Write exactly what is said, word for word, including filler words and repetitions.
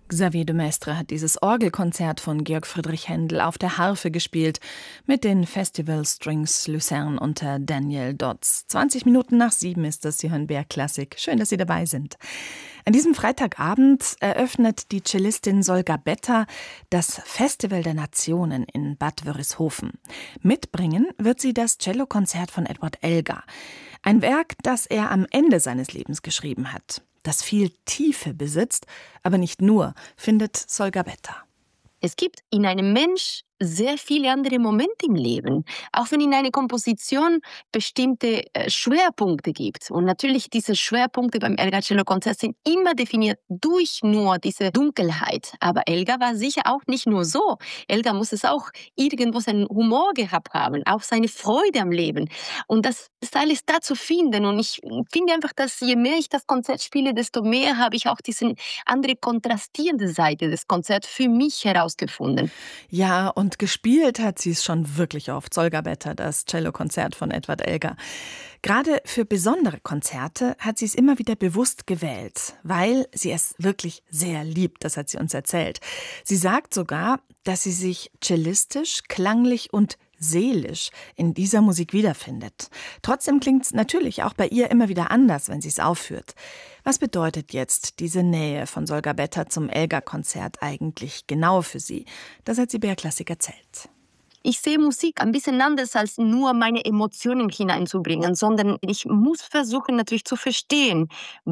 Xavier de Maistre hat dieses Orgelkonzert von Georg Friedrich Händel auf der Harfe gespielt mit den Festival Strings Lucerne unter Daniel Dodds. zwanzig Minuten nach sieben ist das, Sie hören B R Klassik. Schön, dass Sie dabei sind. An diesem Freitagabend eröffnet die Cellistin Solga Betta das Festival der Nationen in Bad Wörishofen. Mitbringen wird sie das Cellokonzert von Edward Elgar. Ein Werk, das er am Ende seines Lebens geschrieben hat. Das viel Tiefe besitzt, aber nicht nur, findet Solga Betta. Es gibt in einem Mensch sehr viele andere Momente im Leben, auch wenn in einer Komposition bestimmte äh, Schwerpunkte gibt. Und natürlich diese Schwerpunkte beim Elgar-Cello-Konzert sind immer definiert durch nur diese Dunkelheit. Aber Elgar war sicher auch nicht nur so. Elgar muss es auch irgendwo seinen Humor gehabt haben, auch seine Freude am Leben. Und das ist alles da zu finden. Und ich finde einfach, dass je mehr ich das Konzert spiele, desto mehr habe ich auch diese andere kontrastierende Seite des Konzerts für mich herausgefunden. Ja, und gespielt hat sie es schon wirklich oft, Solga Betta, das Cellokonzert von Edward Elgar. Gerade für besondere Konzerte hat sie es immer wieder bewusst gewählt, weil sie es wirklich sehr liebt, das hat sie uns erzählt. Sie sagt sogar, dass sie sich cellistisch, klanglich und seelisch in dieser Musik wiederfindet. Trotzdem klingt es natürlich auch bei ihr immer wieder anders, wenn sie es aufführt. Was bedeutet jetzt diese Nähe von Solga Betta zum Elgar-Konzert eigentlich genau für sie? Das hat sie B R Klassik erzählt. Ich sehe Musik ein bisschen anders als nur meine Emotionen hineinzubringen, sondern ich muss versuchen natürlich zu verstehen,